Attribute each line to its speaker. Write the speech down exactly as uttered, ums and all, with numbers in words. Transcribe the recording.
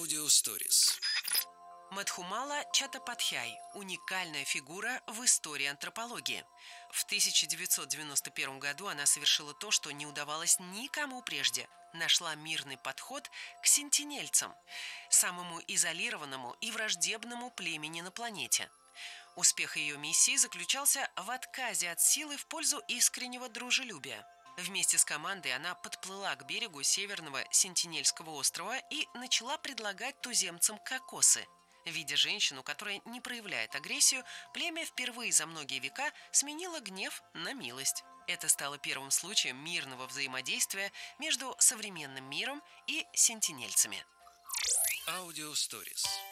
Speaker 1: Audio Stories.
Speaker 2: Мадхумала Чаттапатхай – уникальная фигура в истории антропологии. В тысяча девятьсот девяносто первом году она совершила то, что не удавалось никому прежде. Нашла мирный подход к сентинельцам – самому изолированному и враждебному племени на планете. Успех ее миссии заключался в отказе от силы в пользу искреннего дружелюбия. Вместе с командой она подплыла к берегу северного Сентинельского острова и начала предлагать туземцам кокосы. Видя женщину, которая не проявляет агрессию, племя впервые за многие века сменило гнев на милость. Это стало первым случаем мирного взаимодействия между современным миром и сентинельцами.
Speaker 1: Audio Stories.